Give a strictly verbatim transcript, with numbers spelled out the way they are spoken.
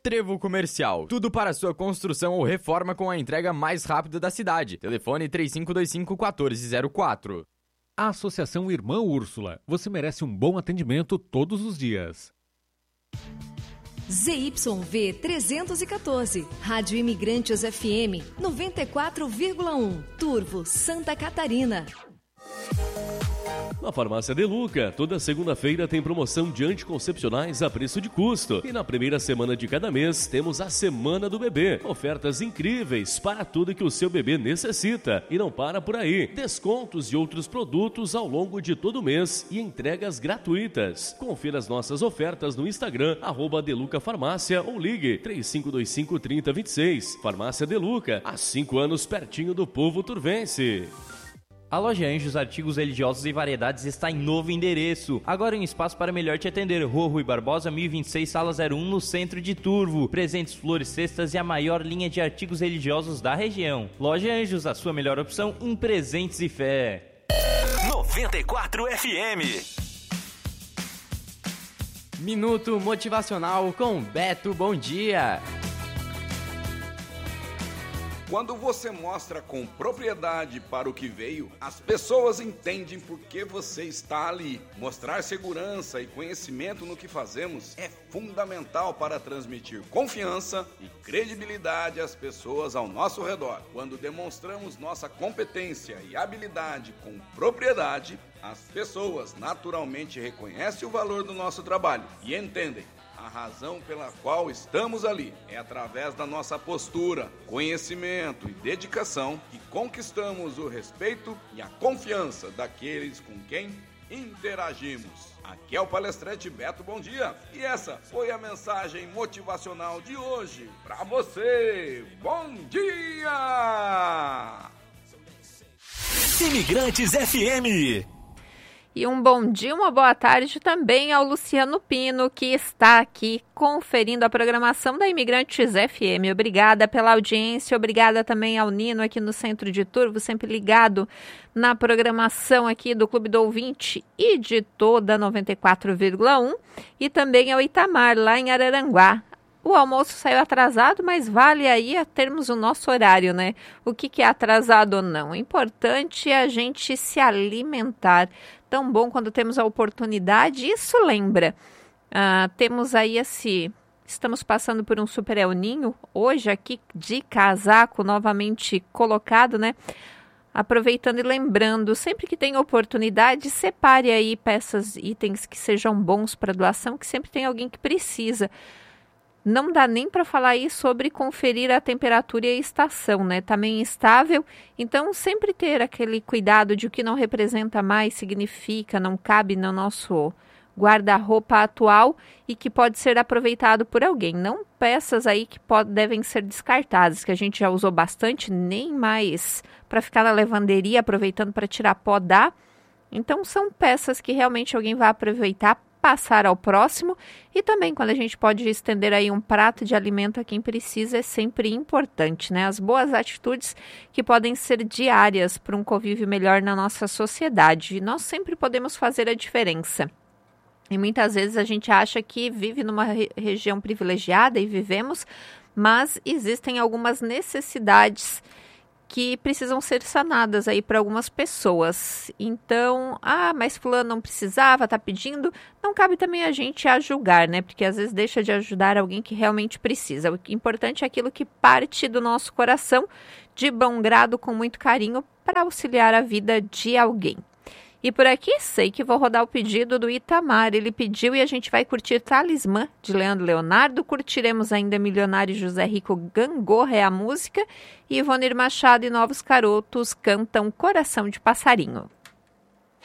Trevo Comercial. Tudo para sua construção ou reforma com a entrega mais rápida da cidade. Telefone três cinco dois cinco, um quatro zero quatro. A Associação Irmã Úrsula. Você merece um bom atendimento todos os dias. Z Y V trezentos e quatorze, Rádio Imigrantes F M, noventa e quatro vírgula um, Turvo, Santa Catarina. Na Farmácia Deluca, toda segunda-feira tem promoção de anticoncepcionais a preço de custo. E na primeira semana de cada mês temos a Semana do Bebê. Ofertas incríveis para tudo que o seu bebê necessita. E não para por aí. Descontos e outros produtos ao longo de todo o mês e entregas gratuitas. Confira as nossas ofertas no Instagram, arroba Deluca Farmácia, ou ligue três cinco dois cinco, três zero dois seis. Farmácia Deluca, há cinco anos pertinho do povo turvense. A Loja Anjos Artigos Religiosos e Variedades está em novo endereço. Agora em um espaço para melhor te atender. Rua Rui Barbosa, mil e vinte e seis, sala zero um, no centro de Turvo. Presentes, flores, cestas e a maior linha de artigos religiosos da região. Loja Anjos, a sua melhor opção em presentes e fé. noventa e quatro F M. Minuto Motivacional com Beto Bom Dia. Quando você mostra com propriedade para o que veio, as pessoas entendem por que você está ali. Mostrar segurança e conhecimento no que fazemos é fundamental para transmitir confiança e credibilidade às pessoas ao nosso redor. Quando demonstramos nossa competência e habilidade com propriedade, as pessoas naturalmente reconhecem o valor do nosso trabalho e entendem a razão pela qual estamos ali. É através da nossa postura, conhecimento e dedicação que conquistamos o respeito e a confiança daqueles com quem interagimos. Aqui é o palestrante Beto Bom Dia e essa foi a mensagem motivacional de hoje para você. Bom dia! Imigrantes F M. E um bom dia, uma boa tarde também ao Luciano Pino, que está aqui conferindo a programação da Imigrantes F M. Obrigada pela audiência, obrigada também ao Nino aqui no Centro de Turvo, sempre ligado na programação aqui do Clube do Ouvinte e de toda noventa e quatro vírgula um, e também ao Itamar, lá em Araranguá. O almoço saiu atrasado, mas vale aí a termos o nosso horário, né? O que, que é atrasado ou não? O importante é a gente se alimentar. Tão bom quando temos a oportunidade. Isso lembra. Ah, temos aí esse... Estamos passando por um super El Ninho. Hoje aqui de casaco novamente colocado, né? Aproveitando e lembrando, sempre que tem oportunidade, separe aí peças, itens que sejam bons para doação, que sempre tem alguém que precisa. Não dá nem para falar aí sobre conferir a temperatura e a estação, né? Tá meio instável, então sempre ter aquele cuidado de o que não representa mais, significa, não cabe no nosso guarda-roupa atual e que pode ser aproveitado por alguém. Não peças aí que pode, devem ser descartadas, que a gente já usou bastante, nem mais para ficar na lavanderia aproveitando para tirar pó dá. Então são peças que realmente alguém vai aproveitar, passar ao próximo, e também quando a gente pode estender aí um prato de alimento a quem precisa é sempre importante, né? As boas atitudes que podem ser diárias para um convívio melhor na nossa sociedade, e nós sempre podemos fazer a diferença. E muitas vezes a gente acha que vive numa re- região privilegiada, e vivemos, mas existem algumas necessidades que precisam ser sanadas aí para algumas pessoas. Então, ah, mas fulano não precisava, tá pedindo. Não cabe também a gente a julgar, né? Porque às vezes deixa de ajudar alguém que realmente precisa. O importante é aquilo que parte do nosso coração, de bom grado, com muito carinho, para auxiliar a vida de alguém. E por aqui, sei que vou rodar o pedido do Itamar. Ele pediu e a gente vai curtir Talismã, de Leandro Leonardo. Curtiremos ainda Milionário José Rico, Gangorra é a música. E Ivonir Machado e Novos Carotos cantam Coração de Passarinho.